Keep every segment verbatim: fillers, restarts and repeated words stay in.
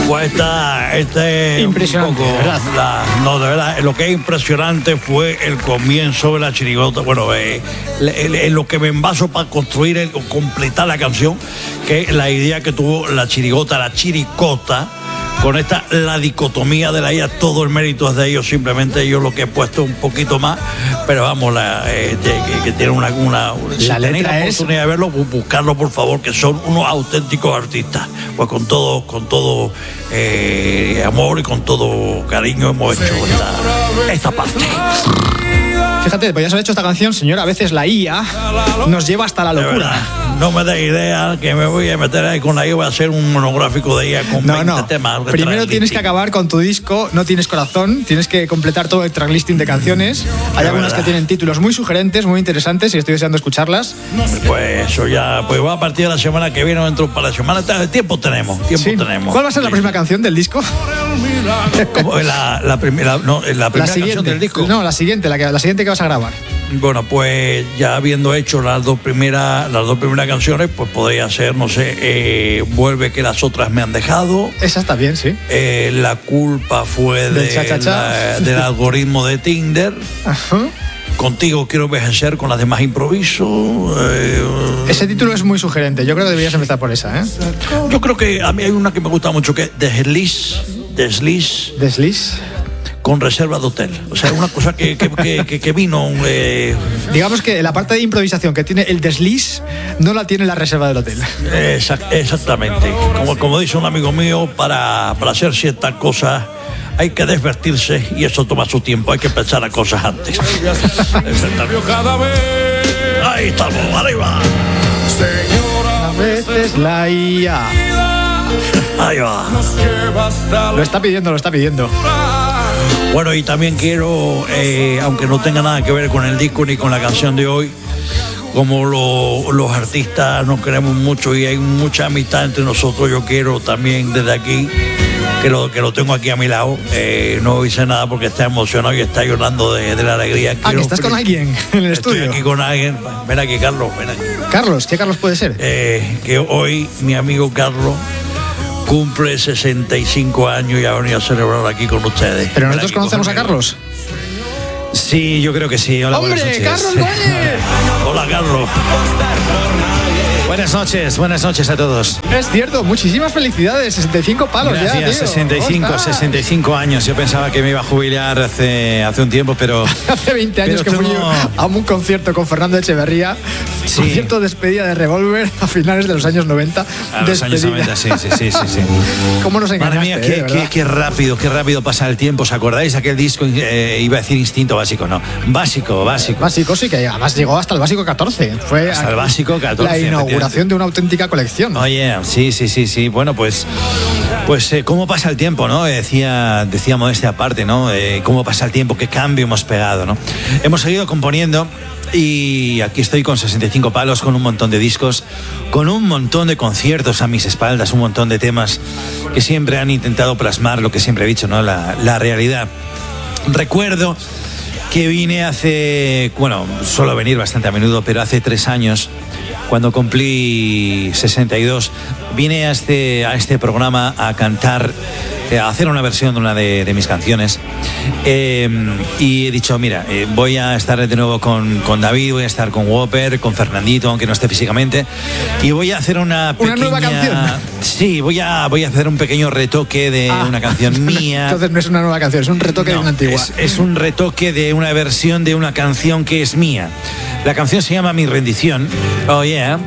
Pues esta, este impresionante, un poco, ¿verdad? La, no, de verdad, lo que es impresionante fue el comienzo de la chirigota. Bueno, eh, en lo que me envaso para construir, el, completar la canción, que es la idea que tuvo la chirigota, la chiricota, con esta, la dicotomía de la I A, todo el mérito es de ellos, simplemente yo lo que he puesto un poquito más, pero vamos, la, eh, de, que, que tiene una, una si tenéis la oportunidad de verlo, buscarlo por favor, que son unos auténticos artistas, pues con todo, con todo eh, amor y con todo cariño hemos hecho esta, esta parte. Fíjate, podías haber hecho esta canción, señor. A veces la I A nos lleva hasta la locura. No me da idea que me voy a meter ahí con la I A. Voy a hacer un monográfico de I A con no, veinte no. temas. Primero tienes que acabar con tu disco. No tienes corazón. Tienes que completar todo el tracklisting de canciones. Hay de algunas verdad. que tienen títulos muy sugerentes, muy interesantes y estoy deseando escucharlas. Pues eso ya, pues va a partir de la semana que viene, dentro para la semana. Tiempo tenemos, tiempo ¿Sí? tenemos. ¿Cuál va a ser la próxima canción del disco? Como la, la primera, no, la primera la siguiente, canción del disco. No, la siguiente, la, que, la siguiente que vas a grabar. Bueno, pues ya habiendo hecho las dos primeras, las dos primeras canciones, pues podría hacer, no sé, eh, Vuelve que las otras me han dejado. Esa está bien, sí. Eh, la culpa fue de, cha, cha, cha. La, del algoritmo de Tinder. Ajá. Contigo quiero envejecer, con las demás improviso. Eh, Ese título es muy sugerente. Yo creo que deberías empezar por esa, ¿eh? Yo creo que a mí hay una que me gusta mucho, que es Desliz, Desliz. Desliz. Con reserva de hotel. O sea, una cosa que, que, que, que, que vino... Eh... Digamos que la parte de improvisación que tiene el desliz no la tiene la reserva del hotel. Exact, exactamente. Como, como dice un amigo mío, para, para hacer ciertas cosas hay que desvestirse y eso toma su tiempo. Hay que pensar a cosas antes. Ahí estamos, arriba. A veces la I A. Ahí va. Lo está pidiendo, lo está pidiendo. Bueno, y también quiero, eh, aunque no tenga nada que ver con el disco ni con la canción de hoy, como lo, los artistas nos queremos mucho y hay mucha amistad entre nosotros, yo quiero también desde aquí, que lo, que lo tengo aquí a mi lado, eh, no hice nada porque está emocionado y está llorando de, de la alegría. Ah, que estás con alguien en el Estoy estudio. aquí con alguien. Ven aquí, Carlos, ven aquí. Carlos, ¿qué Carlos puede ser? Eh, que hoy mi amigo Carlos cumple sesenta y cinco años y ha venido a celebrar aquí con ustedes. Pero nosotros conocemos a Carlos. Sí, yo creo que sí. Hola, ¡Hombre, buenas noches. Carlos Gómez! Hola, Carlos. Buenas noches, buenas noches a todos. Es cierto, muchísimas felicidades. sesenta y cinco palos Gracias, ya, tío. sesenta y cinco, ¡Ostras! sesenta y cinco años. Yo pensaba que me iba a jubilar hace, hace un tiempo, pero... Hace veinte años pero que fui tengo- a un concierto con Fernando Echeverría. Sí. Concierto de despedida de Revolver a finales de los años noventa. A los años Despedida. noventa, sí, sí, sí, sí, sí. ¿Cómo nos Madre engañaste? mía, eh, qué, de verdad? qué, qué rápido, qué rápido pasa el tiempo. ¿Os acordáis de aquel disco? Eh, iba a decir Instinto Básico, no. Básico, básico. Básico, sí, que además llegó hasta el básico catorce. Fue Hasta el básico catorce, la inauguración efectivamente. de una auténtica colección. Oye, sí, sí, sí, sí. Bueno, pues, pues eh, cómo pasa el tiempo, ¿no? Eh, Decía, decía Modestia aparte, ¿no? Eh, cómo pasa el tiempo, qué cambio hemos pegado, ¿no? Hemos seguido componiendo y aquí estoy con sesenta y cinco palos, con un montón de discos, con un montón de conciertos a mis espaldas, un montón de temas que siempre han intentado plasmar lo que siempre he dicho, ¿no? La, la realidad. Recuerdo que vine hace, bueno, suelo venir bastante a menudo, pero hace tres años, cuando cumplí sesenta y dos, vine a este, a este programa a cantar, eh, a hacer una versión de una de, de mis canciones. Eh, y he dicho, mira, eh, voy a estar de nuevo con, con David, voy a estar con Whopper, con Fernandito, aunque no esté físicamente, y voy a hacer una pequeña... ¿Una nueva canción? Sí, voy a, voy a hacer un pequeño retoque de Ah, una canción mía. Entonces no es una nueva canción, es un retoque de No, una antigua. Es, es un retoque de una versión de una canción que es mía. La canción se llama Mi Rendición. Oh, yeah.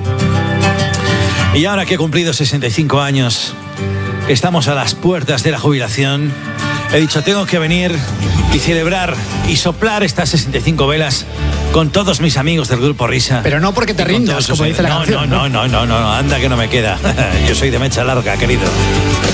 Y ahora que he cumplido sesenta y cinco años, estamos a las puertas de la jubilación, he dicho, tengo que venir y celebrar y soplar estas sesenta y cinco velas con todos mis amigos del Grupo Risa. Pero no porque te Y con rindas, todos como los- dice la no, canción, No, no, no, no, no, anda que no me queda. Yo soy de mecha larga, querido.